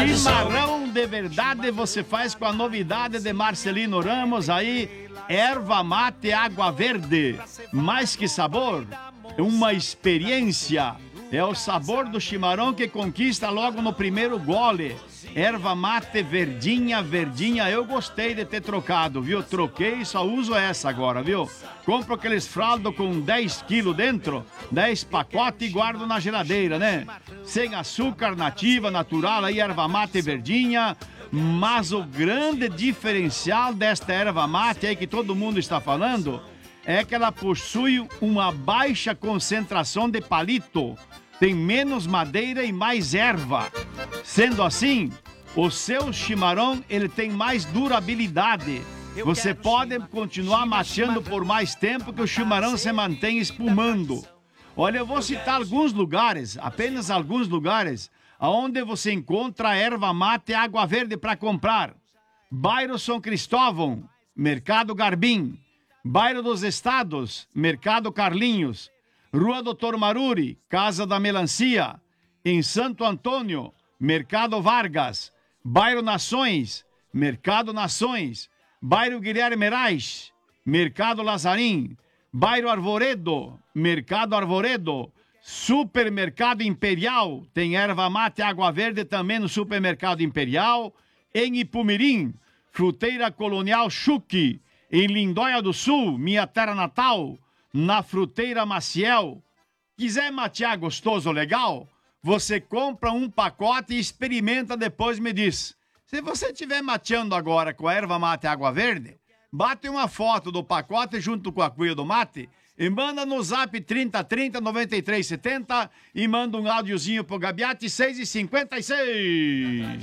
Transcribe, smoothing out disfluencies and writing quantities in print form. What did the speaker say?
Chimarrão de verdade você faz com a novidade de Marcelino Ramos aí, erva mate água verde. Mais que sabor, uma experiência. É o sabor do chimarrão que conquista logo no primeiro gole. Erva mate verdinha, verdinha. Eu gostei de ter trocado, viu? Troquei e só uso essa agora, viu? Compro aqueles fraldos com 10 quilos dentro, 10 pacotes e guardo na geladeira, né? Sem açúcar, nativa, natural, aí erva mate verdinha. Mas o grande diferencial desta erva mate aí que todo mundo está falando é que ela possui uma baixa concentração de palito. Tem menos madeira e mais erva. Sendo assim, o seu chimarrão ele tem mais durabilidade. Você pode continuar mateando por mais tempo que o chimarrão se mantém espumando. Olha, eu vou citar alguns lugares, apenas alguns lugares, onde você encontra a erva mate e água verde para comprar. Bairro São Cristóvão, Mercado Garbim. Bairro dos Estados, Mercado Carlinhos. Rua Doutor Maruri, Casa da Melancia. Em Santo Antônio, Mercado Vargas. Bairro Nações, Mercado Nações. Bairro Guilherme Reis, Mercado Lazarim. Bairro Arvoredo, Mercado Arvoredo. Supermercado Imperial, tem erva mate e água verde também no Supermercado Imperial. Em Ipumirim, Fruteira Colonial Chuque. Em Lindóia do Sul, minha terra natal, na Fruteira Maciel. Quiser matear gostoso ou legal? Você compra um pacote e experimenta, depois me diz. Se você estiver mateando agora com a erva mate e água verde, bate uma foto do pacote junto com a cuia do mate e manda no zap 3030 9370 e manda um áudiozinho pro Gabiate 6h56.